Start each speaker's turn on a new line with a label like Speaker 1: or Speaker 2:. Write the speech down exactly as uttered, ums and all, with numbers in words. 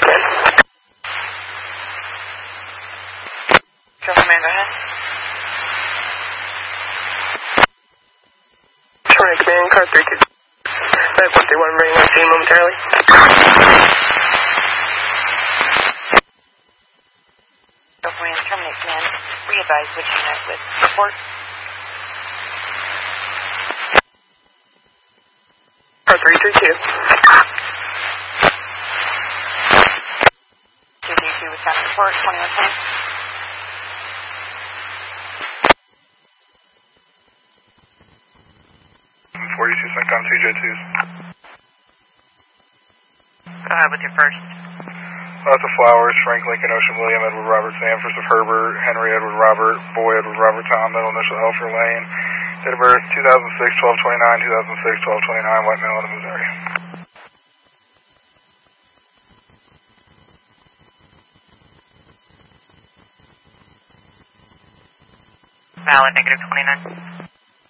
Speaker 1: command.
Speaker 2: Control command, go ahead.
Speaker 1: Tornado command, car three two. five one three one, bringing one to you momentarily.
Speaker 2: Control command, terminate command. Re-advise which unit with support.
Speaker 1: Car three three two.
Speaker 2: two three two with sound support, twenty-one twenty.
Speaker 3: forty-two SECTOM T J twos.
Speaker 2: Go ahead with your first.
Speaker 3: Lots of Flowers, Frank Lincoln, Ocean William, Edward Robert, Sam, First of Herbert, Henry Edward Robert, Boy Edward Robert, Tom, middle initial Elfer Lane. Date of birth two thousand six, twelve twenty-nine, two thousand six, twelve twenty-nine, White Mill, Missouri.
Speaker 2: Valid, negative twenty-nine.